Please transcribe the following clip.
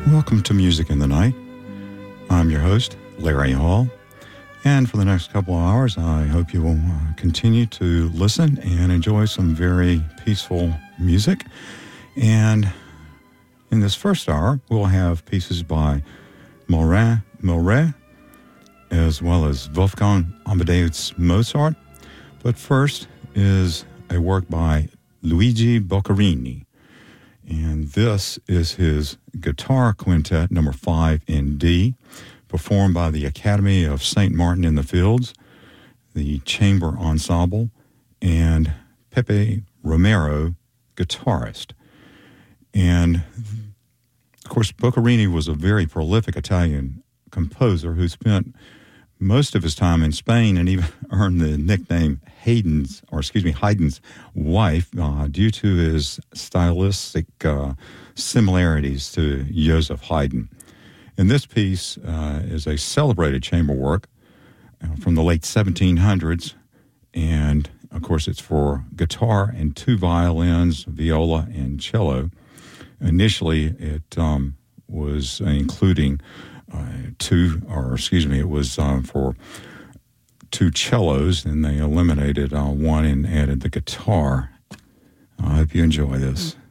Welcome to Music in the Night. I'm your host, Larry Hall, and for the next couple of hours, I hope you will continue to listen and enjoy some very peaceful music. And in this first hour, we'll have pieces by Marin Maurer, as well as Wolfgang Amadeus Mozart. But first is a work by Luigi Boccherini. And this is his guitar quintet number 5 in D, performed by the Academy of St. Martin in the Fields, the Chamber Ensemble, and Pepe Romero, guitarist. And, of course, Boccherini was a very prolific Italian composer who spent most of his time in Spain and even earned the nickname Haydn's wife due to his stylistic similarities to Joseph Haydn. And this piece is a celebrated chamber work from the late 1700s, and of course it's for guitar and 2 violins, viola, and cello. Initially it was including it was for 2 cellos, and they eliminated one and added the guitar. I hope you enjoy this.